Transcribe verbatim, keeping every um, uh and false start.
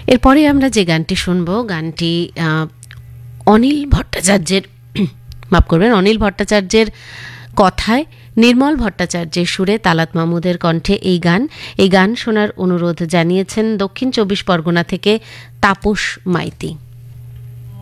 এরপরে আমরা যে গানটি শুনব, গানটি অনিল ভট্টাচার্যের মাফ করবেন অনিল ভট্টাচার্যের কথায় নির্মল ভট্টাচার্যের সুরে তালাত মাহমুদের কণ্ঠে এই গান। এই গান শোনার অনুরোধ জানিয়েছেন দক্ষিণ চব্বিশ পরগনা থেকে তাপস মাইতি।